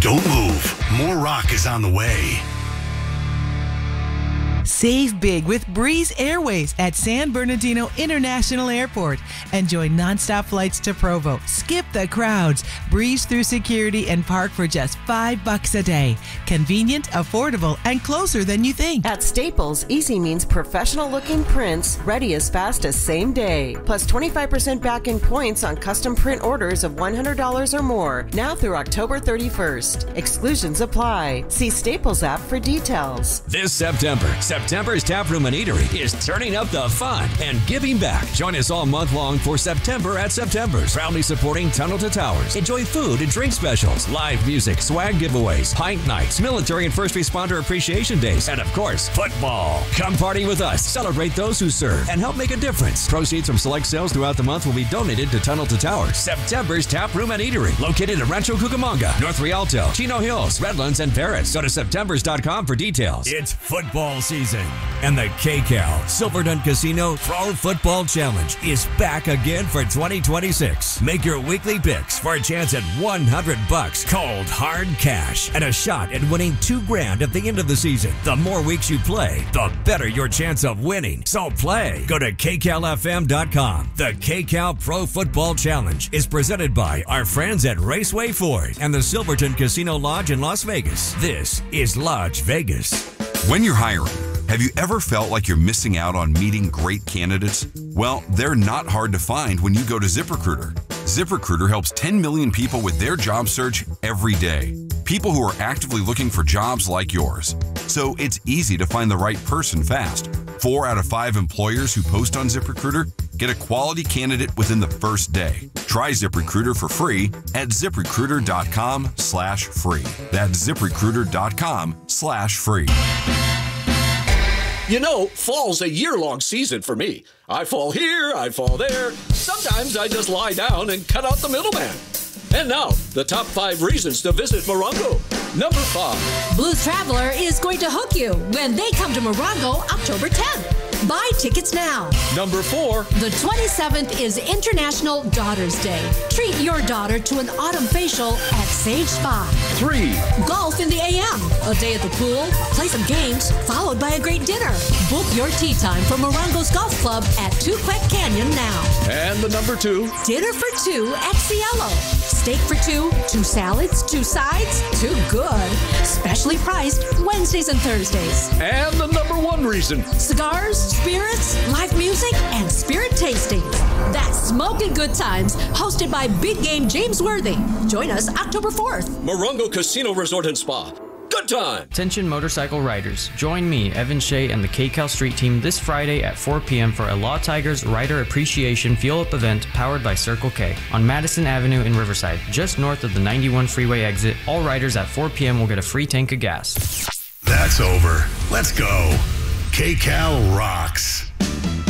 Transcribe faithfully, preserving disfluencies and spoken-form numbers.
Don't move. More rock is on the way. Save big with Breeze Airways at San Bernardino International Airport. Enjoy nonstop flights to Provo. Skip the crowds. Breeze through security and park for just five bucks a day. Convenient, affordable, and closer than you think. At Staples, easy means professional-looking prints ready as fast as same day. Plus twenty-five percent back in points on custom print orders of one hundred dollars or more. Now through October thirty-first. Exclusions apply. See Staples app for details. This September, September's Taproom and Eatery is turning up the fun and giving back. Join us all month long for September at September's, proudly supporting Tunnel to Towers. Enjoy food and drink specials, live music, swag giveaways, pint nights, military and first responder appreciation days, and of course, football. Come party with us, celebrate those who serve, and help make a difference. Proceeds from select sales throughout the month will be donated to Tunnel to Towers. September's Taproom and Eatery, located in Rancho Cucamonga, North Rialto, Chino Hills, Redlands, and Paris. Go to septembers dot com for details. It's football season, and the K C A L Silverton Casino Pro Football Challenge is back again for twenty twenty-six. Make your weekly picks for a chance at one hundred bucks cold hard cash and a shot at winning two grand at the end of the season. The more weeks you play, the better your chance of winning. So play. Go to K C A L F M dot com. The K C A L Pro Football Challenge is presented by our friends at Raceway Ford and the Silverton Casino Lodge in Las Vegas. This is Lodge Vegas. When you're hiring, have you ever felt like you're missing out on meeting great candidates? Well, they're not hard to find when you go to ZipRecruiter. ZipRecruiter helps ten million people with their job search every day. People who are actively looking for jobs like yours. So it's easy to find the right person fast. Four out of five employers who post on ZipRecruiter get a quality candidate within the first day. Try ZipRecruiter for free at ZipRecruiter.com slash free. That's ZipRecruiter.com slash free. You know, fall's a year-long season for me. I fall here, I fall there. Sometimes I just lie down and cut out the middleman. And now, the top five reasons to visit Morongo. Number five. Blues Traveler is going to hook you when they come to Morongo October tenth. Buy tickets now. Number four. The twenty-seventh is International Daughters Day. Treat your daughter to an autumn facial at Sage Spa. Three. Golf in the A M. A day at the pool, play some games, followed by a great dinner. Book your tea time for Morongo's Golf Club at Tuquet Canyon now. And the number two. Dinner for two at Cielo. Steak for two, two salads, two sides, too good. Specially priced Wednesdays and Thursdays. And the number one reason. Cigars, spirits, live music, and spirit tasting. That's Smoking Good Times, hosted by Big Game James Worthy. Join us October fourth. Morongo Casino Resort and Spa. Good time. Attention motorcycle riders. Join me, Evan Shea, and the K C A L Street Team this Friday at four p.m. for a Law Tigers Rider Appreciation Fuel-Up event powered by Circle K on Madison Avenue in Riverside, just north of the ninety-one freeway exit. All riders at four p.m. will get a free tank of gas. That's over. Let's go. K C A L rocks.